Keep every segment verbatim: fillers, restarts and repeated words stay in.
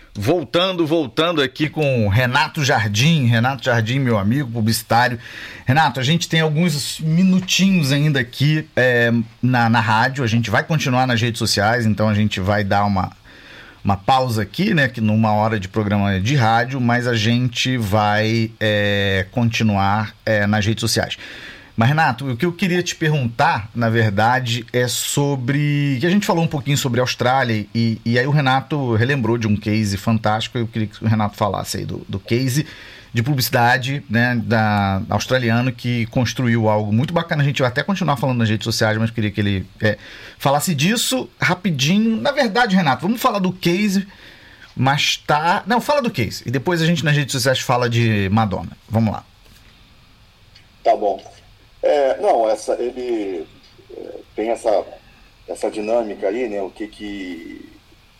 Voltando, voltando aqui com Renato Jardim. Renato Jardim, meu amigo publicitário. Renato, a gente tem alguns minutinhos ainda aqui é, na, na rádio. A gente vai continuar nas redes sociais, então a gente vai dar uma, uma pausa aqui, né? Que numa hora de programa de rádio, mas a gente vai é, continuar é, nas redes sociais. Mas, Renato, o que eu queria te perguntar, na verdade, é sobre... que a gente falou um pouquinho sobre a Austrália e, e aí o Renato relembrou de um case fantástico. Eu queria que o Renato falasse aí do, do case de publicidade, né, da australiano que construiu algo muito bacana. A gente vai até continuar falando nas redes sociais, mas queria que ele é, falasse disso rapidinho. Na verdade, Renato, vamos falar do case, mas tá... Não, fala do case. E depois a gente nas redes sociais fala de Madonna. Vamos lá. Tá bom. É, não, essa, ele é, tem essa, essa dinâmica aí, né? O que que...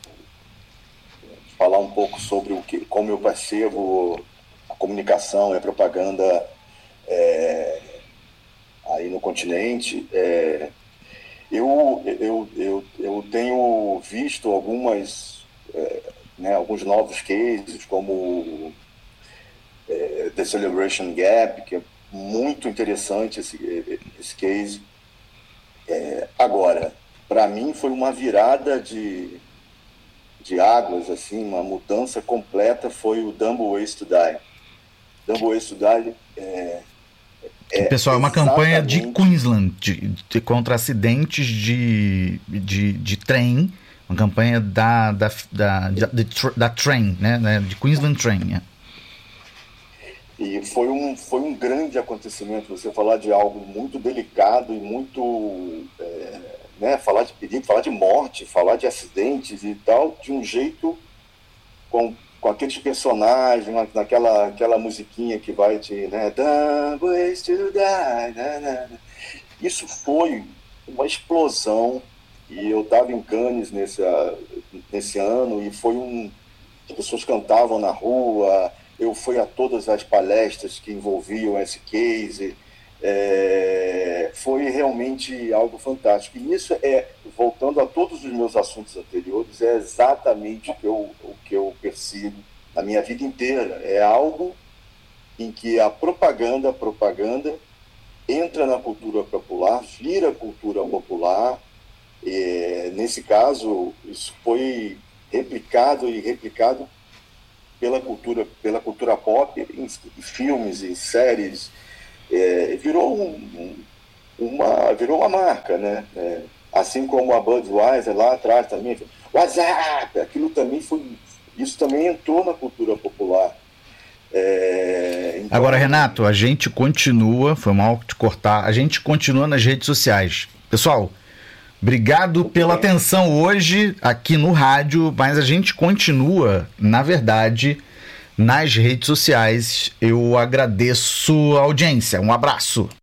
Falar um pouco sobre o que, como eu percebo a comunicação e a propaganda é, aí no continente. É, eu, eu, eu, eu tenho visto algumas, é, né, alguns novos cases, como é, The Celebration Gap, que é muito interessante esse, esse case. É, agora, para mim foi uma virada de, de águas, assim, uma mudança completa, foi o Dumb Ways to Die. Dumb Ways to Die é, é Pessoal, é uma campanha de Queensland de, de, contra acidentes de, de, de trem, uma campanha da, da, da, da, da Train, né, de Queensland Train, né? E foi um, foi um grande acontecimento você falar de algo muito delicado e muito, é, né, falar de perigo, falar de morte, falar de acidentes e tal, de um jeito com, com aqueles personagens, naquela aquela musiquinha que vai de, né, Dumb ways to die, né, né. Isso foi uma explosão, e eu estava em Cannes nesse, nesse ano, e foi um... as pessoas cantavam na rua. Eu fui a todas as palestras que envolviam esse case. É, foi realmente algo fantástico. E isso é, voltando a todos os meus assuntos anteriores, é exatamente o que eu, o que eu percebo na minha vida inteira. É algo em que a propaganda, a propaganda entra na cultura popular, vira cultura popular. É, nesse caso, isso foi replicado e replicado pela cultura, pela cultura pop, em, em filmes, em séries, é, virou, um, uma, virou uma marca, né? É, assim como a Budweiser lá atrás também, WhatsApp, aquilo também foi, isso também entrou na cultura popular. É, então... Agora, Renato, a gente continua, foi mal te cortar, a gente continua nas redes sociais. Pessoal, obrigado pela atenção hoje aqui no rádio, mas a gente continua, na verdade, nas redes sociais. Eu agradeço a audiência. Um abraço.